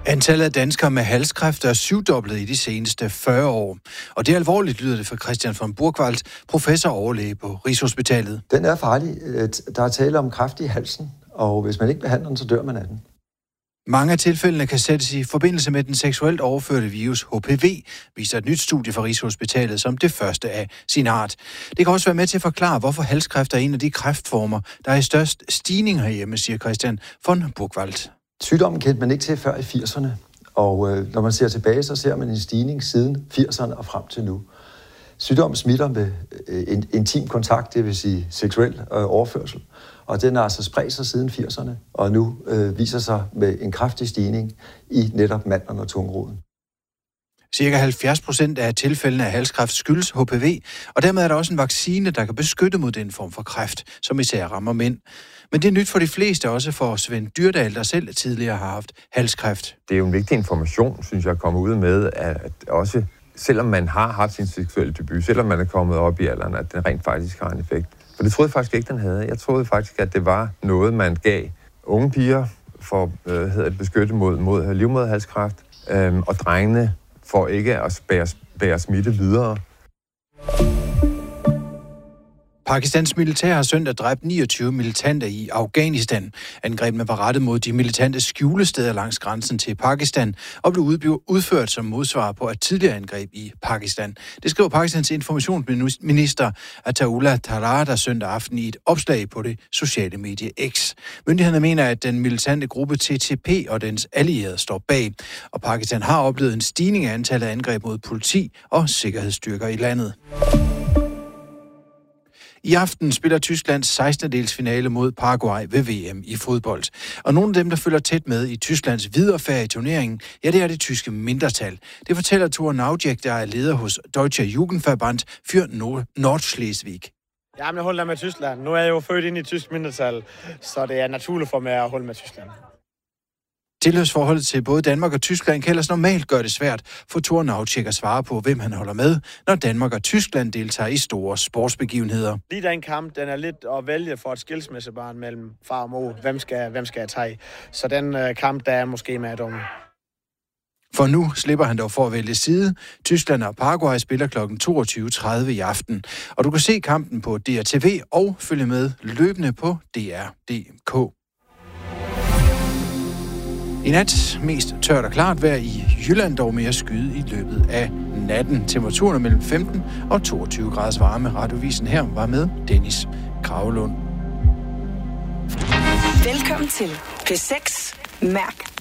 Antallet af danskere med halskræft er syvdoblet i de seneste 40 år. Og det er alvorligt, lyder det fra Christian von Burgwald, professor og overlæge på Rigshospitalet. Den er farlig. Der er tale om kræft i halsen, og hvis man ikke behandler den, så dør man af den. Mange af tilfældene kan sættes i forbindelse med den seksuelt overførte virus HPV, viser et nyt studie fra Rigshospitalet som det første af sin art. Det kan også være med til at forklare, hvorfor halskræft er en af de kræftformer, der er i størst stigning herhjemme, siger Christian von Burgwald. Sygdommen kendte man ikke til før i 80'erne, og når man ser tilbage, så ser man en stigning siden 80'erne og frem til nu. Sygdommen smitter med intim kontakt, det vil sige seksuel overførsel, og den har altså spredt sig siden 80'erne, og nu viser sig med en kraftig stigning i netop mandlen og tungroden. Cirka 70% af tilfældene af halskræft skyldes HPV, og dermed er der også en vaccine, der kan beskytte mod den form for kræft, som især rammer mænd. Men det er nyt for de fleste, også for Svend Dyrdal, der selv tidligere har haft halskræft. Det er jo en vigtig information, synes jeg, at komme ud med, at også selvom man har haft sin seksuelle debut, selvom man er kommet op i alderen, at den rent faktisk har en effekt. For det troede jeg faktisk ikke, den havde. Jeg troede faktisk, at det var noget, man gav unge piger for at beskytte mod livmoderhalskræft, og drengene for ikke at bære smitte videre. Pakistans militær har søndag dræbt 29 militanter i Afghanistan. Angrebene var rettet mod de militante skjulesteder langs grænsen til Pakistan og blev udført som modsvar på et tidligere angreb i Pakistan. Det skriver Pakistans informationsminister Ataullah Tarar søndag aften i et opslag på det sociale medie X. Myndighederne mener, at den militante gruppe TTP og dens allierede står bag, og Pakistan har oplevet en stigning af antallet af angreb mod politi og sikkerhedsstyrker i landet. I aften spiller Tysklands 16. delsfinale mod Paraguay ved VM i fodbold. Og nogle af dem, der følger tæt med i Tysklands viderefærd i turneringen, ja, det er det tyske mindretal. Det fortæller Thor Naujek, der er leder hos Deutscher Jugendverband für Nordschleswig. Jamen, jeg holder med Tyskland. Nu er jeg jo født ind i tysk mindretal, så det er naturligt for mig at holde med Tyskland. Tilhørsforholdet til både Danmark og Tyskland kan ellers normalt gøre det svært for Thor Naujek at svare på, hvem han holder med, når Danmark og Tyskland deltager i store sportsbegivenheder. Lige den kamp, den er lidt at vælge for et skilsmissebarn mellem far og mor. Hvem skal jeg tage? Så den kamp, der er måske med dumme. For nu slipper han dog for at vælge side. Tyskland og Paraguay spiller kl. 22.30 i aften. Og du kan se kampen på DRTV og følge med løbende på DR.dk. I nat mest tørt og klart vejr i Jylland, dog mere skyde i løbet af natten. Temperaturen mellem 15 og 22 graders varme. Radiovisen her var med Dennis Kragelund. Velkommen til P6 Mærk